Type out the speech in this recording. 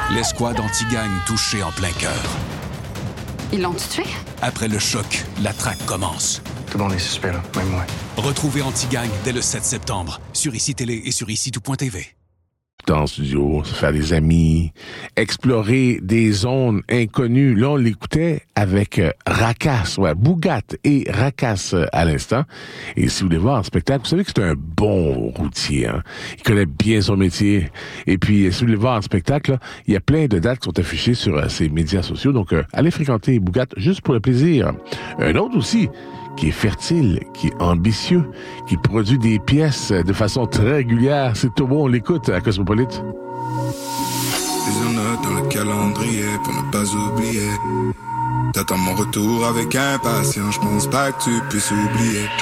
L'escouade anti-gang touchée en plein cœur. Ils l'ont tué? Après le choc, la traque commence. Tout le monde est suspect, là, même moi. Retrouvez Anti-Gang dès le 7 septembre sur ICI Télé et sur ICI-tout.tv. Dans le studio, se faire des amis, explorer des zones inconnues. Là, on l'écoutait avec Rakas, Bougat et Rakas à l'instant. Et si vous voulez voir un spectacle, vous savez que c'est un bon routier. Hein? Il connaît bien son métier. Et puis, si vous voulez voir un spectacle, là, il y a plein de dates qui sont affichées sur ses médias sociaux. Donc, allez fréquenter Bougat juste pour le plaisir. Un autre aussi, qui est fertile, qui est ambitieux, qui produit des pièces de façon très régulière. C'est tout bon, on l'écoute à Cosmopolite. Plusieurs notes dans le calendrier pour ne pas oublier. T'attends mon retour avec impatience, je pense pas que tu puisses oublier.